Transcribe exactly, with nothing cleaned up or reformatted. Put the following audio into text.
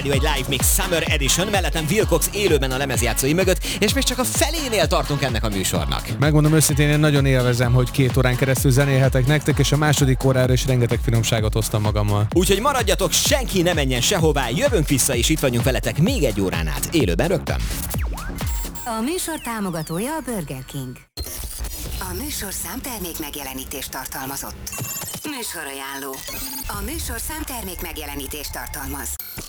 Egy Live Mix Summer Edition, mellettem Wilcox élőben a lemezjátszói mögött, és még csak a felénél tartunk ennek a műsornak. Megmondom őszintén, én nagyon élvezem, hogy két órán keresztül zenélhetek nektek, és a második órára is rengeteg finomságot hoztam magammal. Úgyhogy maradjatok, senki ne menjen sehová, jövünk vissza, és itt vagyunk veletek még egy órán át, élőben rögtön. A műsor támogatója a Burger King. A műsor számtermék megjelenítést tartalmazott. Műsorajánló. A műsor számtermék megjelenítést tartalmaz.